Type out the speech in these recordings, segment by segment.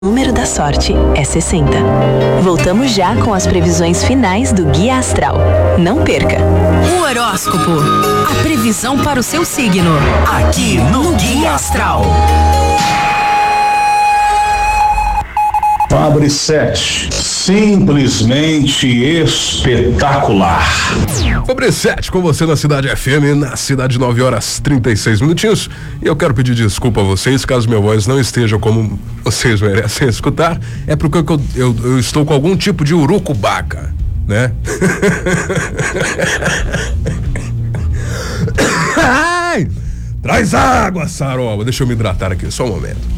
O número da sorte é 60. Voltamos já com as previsões finais do Guia Astral. Não perca! O horóscopo. A previsão para o seu signo. Aqui no Guia Astral. Fabre 7, simplesmente espetacular. Fabre 7 com você na Cidade FM, na cidade 9h36. E eu quero pedir desculpa a vocês, caso minha voz não esteja como vocês merecem escutar, é porque eu estou com algum tipo de urucubaca, né? Ai, traz água, Saroba, deixa eu me hidratar aqui, só um momento.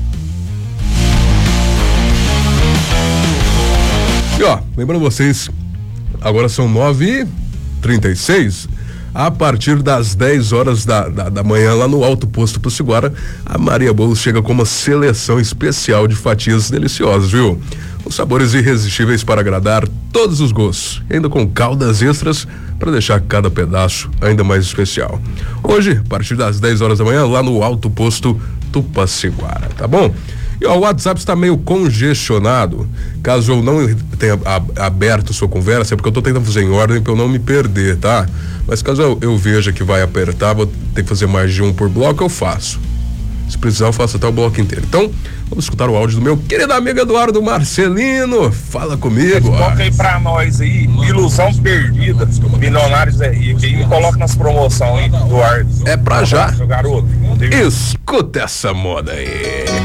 E ó, lembrando vocês, agora são 9h36, a partir das 10 horas da manhã, lá no Alto Posto Puciguara, a Maria Bolos chega com uma seleção especial de fatias deliciosas, viu? Com sabores irresistíveis para agradar todos os gostos, ainda com caldas extras para deixar cada pedaço ainda mais especial. Hoje, a partir das 10 horas da manhã, lá no Alto Posto Tupaciguara, tá bom? E ó, o WhatsApp está meio congestionado. Caso eu não tenha aberto sua conversa, é porque eu tô tentando fazer em ordem para eu não me perder, tá? Mas caso eu veja que vai apertar, vou ter que fazer mais de um por bloco, eu faço. Se precisar, eu faço até o bloco inteiro. Então, vamos escutar o áudio do meu querido amigo Eduardo Marcelino. Fala comigo. Toca aí pra nós aí, Ilusão Perdida, Milionários é Rico. E me coloca nas promoções, hein, Eduardo. É pra já. Garoto. Escuta essa moda aí.